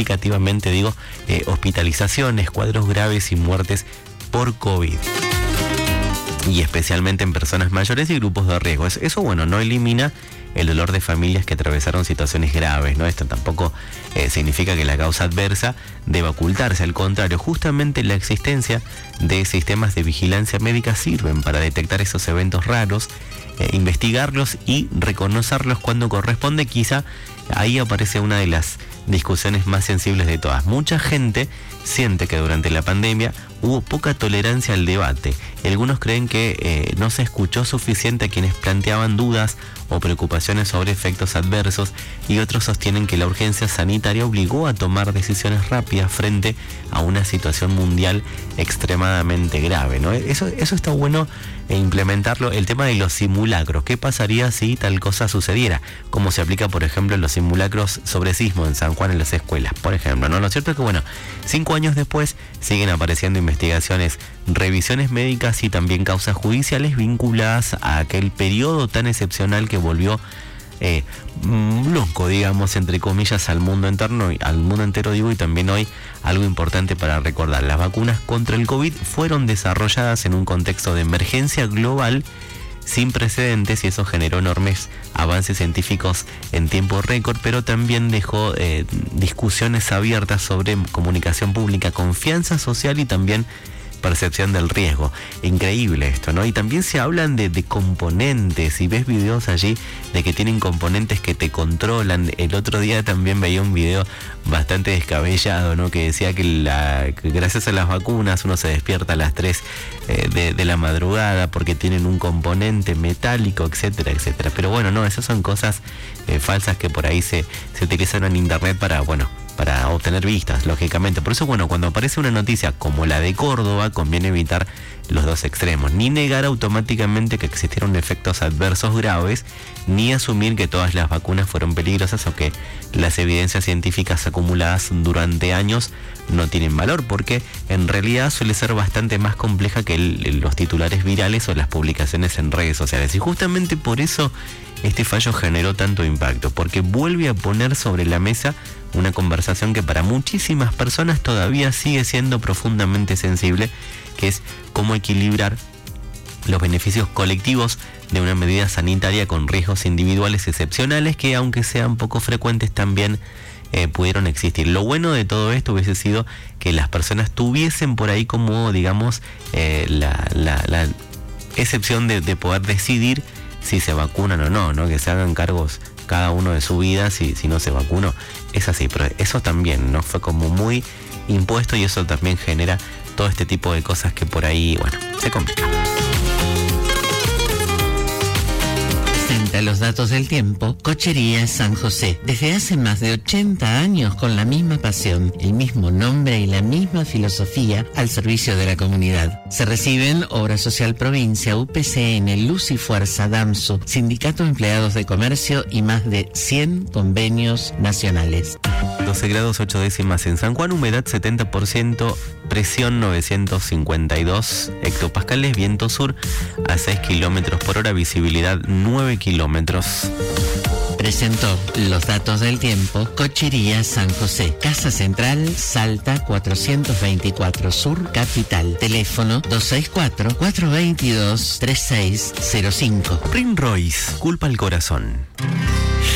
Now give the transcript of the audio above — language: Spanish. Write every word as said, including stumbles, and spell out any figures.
significativamente, digo, eh, hospitalizaciones, cuadros graves y muertes por COVID. Y especialmente en personas mayores y grupos de riesgo. Eso, bueno, no elimina el dolor de familias que atravesaron situaciones graves, ¿no? Esto tampoco eh, significa que la causa adversa deba ocultarse. Al contrario, justamente la existencia de sistemas de vigilancia médica sirven para detectar esos eventos raros, eh, investigarlos y reconocerlos cuando corresponde. Quizá ahí aparece una de las discusiones más sensibles de todas. Mucha gente siente que durante la pandemia hubo poca tolerancia al debate. Algunos creen que eh, no se escuchó suficiente a quienes planteaban dudas o preocupaciones sobre efectos adversos, y otros sostienen que la urgencia sanitaria obligó a tomar decisiones rápidas frente a una situación mundial extremadamente grave, ¿no? Eso, eso está bueno implementarlo. El tema de los simulacros, ¿qué pasaría si tal cosa sucediera? Como se aplica, por ejemplo, en los simulacros sobre sismo en San Juan en las escuelas, por ejemplo, ¿no? Lo cierto es que, bueno, cinco años después siguen apareciendo investigaciones, revisiones médicas y también causas judiciales vinculadas a aquel periodo tan excepcional que volvió eh, loco, digamos, entre comillas, al mundo interno, al mundo entero, digo. Y también hoy algo importante para recordar: las vacunas contra el COVID fueron desarrolladas en un contexto de emergencia global sin precedentes, y eso generó enormes avances científicos en tiempo récord, pero también dejó eh, discusiones abiertas sobre comunicación pública, confianza social y también percepción del riesgo. Increíble esto, ¿no? Y también se hablan de, de componentes, y ves videos allí de que tienen componentes que te controlan. El otro día también veía un video bastante descabellado, ¿no? Que decía que, la, que gracias a las vacunas uno se despierta a las tres eh, de, de la madrugada porque tienen un componente metálico, etcétera, etcétera. Pero bueno, no, esas son cosas eh, falsas que por ahí se, se utilizan en internet para, bueno, para obtener vistas, lógicamente. Por eso, bueno, cuando aparece una noticia como la de Córdoba, conviene evitar los dos extremos, ni negar automáticamente que existieron efectos adversos graves, ni asumir que todas las vacunas fueron peligrosas o que las evidencias científicas acumuladas durante años no tienen valor, porque en realidad suele ser bastante más compleja que el, los titulares virales o las publicaciones en redes sociales. Y justamente por eso este fallo generó tanto impacto, porque vuelve a poner sobre la mesa una conversación que para muchísimas personas todavía sigue siendo profundamente sensible, que es cómo equilibrar los beneficios colectivos de una medida sanitaria con riesgos individuales excepcionales que, aunque sean poco frecuentes, también eh, pudieron existir. Lo bueno de todo esto hubiese sido que las personas tuviesen por ahí como, digamos, eh, la, la, la excepción de, de poder decidir si se vacunan o no, ¿no? Que se hagan cargos cada uno de su vida si, si no se vacunó. Es así, pero eso también, ¿no? Fue como muy impuesto, y eso también genera todo este tipo de cosas que por ahí, bueno, se complican. Frente a los datos del tiempo, Cochería San José. Desde hace más de ochenta años, con la misma pasión, el mismo nombre y la misma filosofía al servicio de la comunidad. Se reciben Obra Social Provincia, U P C N, Luz y Fuerza, DAMSU, Sindicato de Empleados de Comercio y más de cien convenios nacionales. doce grados ocho décimas en San Juan, humedad setenta por ciento, presión novecientos cincuenta y dos hectopascales, viento sur a seis kilómetros por hora, visibilidad nueve kilómetros. Presentó los datos del tiempo Cochería San José. Casa Central, Salta cuatrocientos veinticuatro Sur, Capital. Teléfono dos seis cuatro, cuatro dos dos, tres seis cero cinco. Ring Royce, culpa al corazón.